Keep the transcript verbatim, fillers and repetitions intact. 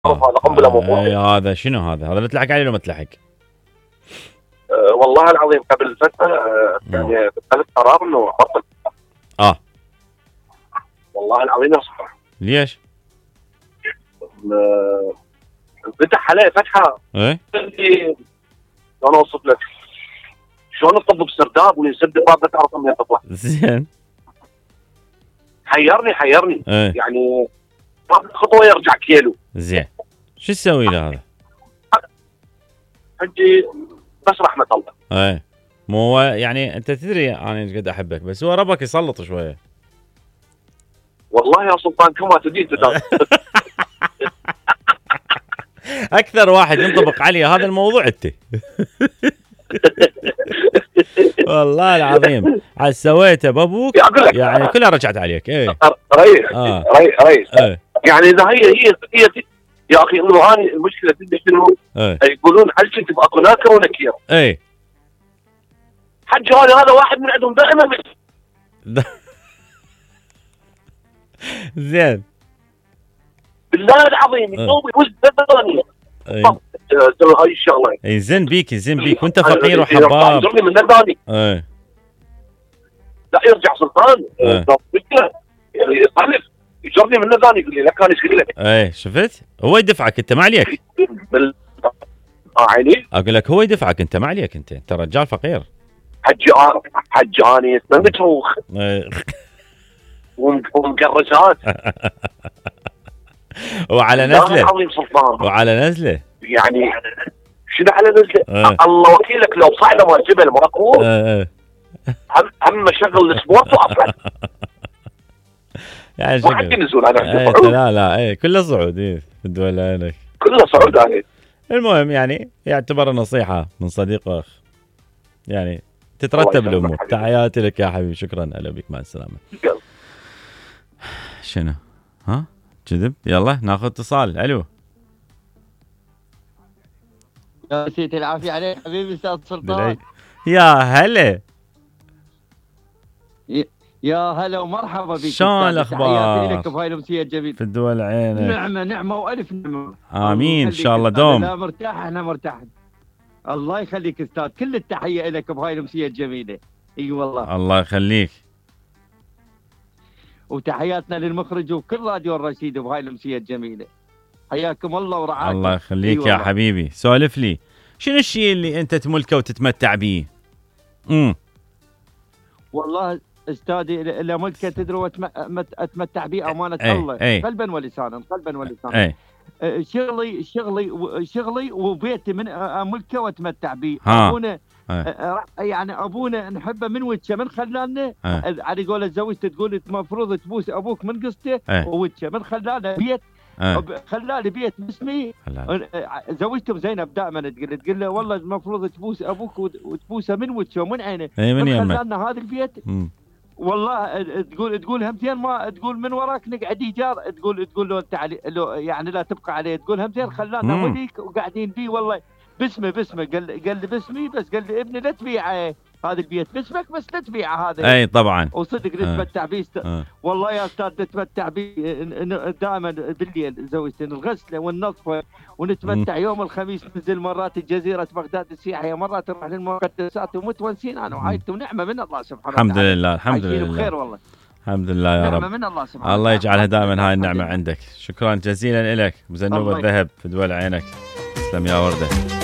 هذا قنبله موضوعيه. اي هذا شنو هذا؟ هذا اللي تلحق عليه لو ما تلحق؟ أه والله العظيم قبل فتره أه يعني اتخذت قرار انه ابطل. اه والله العظيم اصبح. ليش؟ أه فتح عليه فتحه. ايه شلون اوصف لك؟ شلون الطب بسرداب ويسد الباب لا تعرف منين تطلع. زين حيرني حيرني ايه يعني خطوه يرجع كيلو. زين شو تسوي له هذا؟ حجي بس رحمه الله. ايه مو هو يعني انت تدري انا ايش قد احبك، بس هو ربك يسلط شويه. والله يا سلطان كما تدين تدان. اكثر واحد ينطبق عليه هذا الموضوع انت. والله العظيم عاد سويته بابوك يعني كلها رجعت عليك. ايه ريح آه. ريح ريح ايه يعني اذا هي هي هي يا اخي انه اني المشكله تدري شنو؟ ايه يقولون هل كنت باكو ناكر ونكير؟ ايه حج هذا هذا واحد من عندهم دائما. زين بالله العظيم يسوي وزن ثانيه. ايه هاي الشغله يزن بيك يزن بيك وانت فقير وحباب. يرجعني من ثاني. ايه لا يرجع سلطان. ايه يعني يصرف يجرني من ثاني يقول لي لا كان يشغل لك. ايه شفت؟ هو يدفعك انت ما عليك. بال اه عيني اقول لك هو يدفعك انت ما عليك، انت انت رجال فقير. حجي آه حجي اني اسمه متروخ ايه ومقرشات. وعلى نزله عظيم سلطان وعلى نزله يعني شنو على نزله؟ اه. الله وكيلك لو صعده مال جبل مراكور اه اه. هم هم شغل السبورت واطلع. يعني ما حد ينزل انا ايه لا لا ايه كله صعود ايه في الدول هناك كله صعود عليه. المهم يعني يعتبر نصيحة من صديق اخ يعني تترتب الامور. تحياتي لك يا حبيبي، شكرا هلا بك مع السلامة. شنو؟ ها؟ كذب؟ يلا ناخذ اتصال. الو يا سيدي العافية عليك حبيبي استاذ سلطان. يا هلا يا هلا ومرحبا بك. شلون الاخبار؟ تحياتي لك بهاي الامسيه الجميله. في الدول عينك. نعمه نعمه والف نعمه. امين ان شاء الله دوم. لا مرتاح احنا مرتاح. الله يخليك استاذ، كل التحيه لك بهاي الامسيه الجميله. اي أيوة والله الله يخليك. وتحياتنا للمخرج وكل راديو الرشيد بهاي الامسيه الجميله. حياكم الله ورعاكم. الله يخليك أيوة يا والله. حبيبي. سولف لي شنو الشيء اللي انت تملكه وتتمتع به؟ امم والله استاذي لملكه تدري واتمتع به امانه ايه الله ايه قلبا ولسانا قلبا ولسانا. ايه شغلي شغلي شغلي وبيتي من املكه واتمتع به. ها. ابونا ايه يعني ابونا نحبه من وجهه من خلانا ايه على قول زوجته تقول المفروض تبوس ابوك من قصته ايه ووجهه من خلانا بيت ايه خلاني بيت باسمي. هلا. زوجته زينب دائما تقول تقول له والله المفروض تبوس ابوك وتبوسه من وجهه ومن عينه. ايه من يمك. خلانا هذا البيت مم. والله تقول تقول همتين ما تقول من وراك نقعد ايجار تقول تقول له انت علي لو يعني لا تبقى عليه تقول همتين خلانا مم. وليك وقاعدين فيه والله باسمه باسمه قال قال لي باسمي بس قال لي ابني لا تبيعه هذا البيت باسمك بس لا تبيعه هذا. اي طبعا وصدق نتمتع به است... آه. والله يا استاذ نتمتع به دائما بالليل زوجتي الغسله والنظفه ونتمتع. مم. يوم الخميس ننزل مرات جزيره بغداد السياحيه مرات نروح للمقدسات ومتونسين انا وعائلتي ونعمه من الله سبحانه الحمد وتعالى. لله الحمد عايشين لله بخير والله. الحمد لله يا نعمه رب. من الله سبحانه الله وتعالى. يجعلها دائما هاي النعمه الحمد لله. عندك. شكرا جزيلا لك ابو زنوب الله الذهب في دول عينك. تسلم يا ورده.